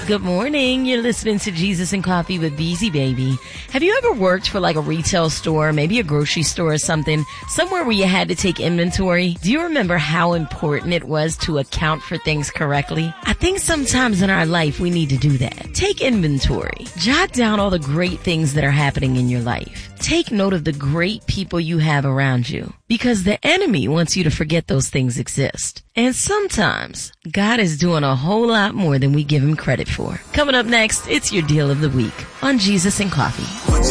Good morning. You're listening to Jesus and Coffee with Beezy Baby. Have you ever worked for like a retail store, maybe a grocery store or something, somewhere where you had to take inventory? Do you remember how important it was to account for things correctly? I think sometimes in our life we need to do that. Take inventory. Jot down all the great things that are happening in your life. Take note of the great people you have around you, because the enemy wants you to forget those things exist. And sometimes God is doing a whole lot more than we give him credit for. Coming up next, it's your deal of the week on Jesus and Coffee.